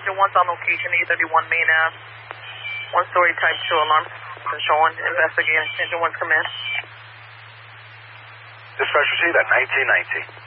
Engine 1's on location, 831 Main Ave. One-story type 2 alarm. Showing, investigating. Engine 1, come in. Dispatch received at 1990.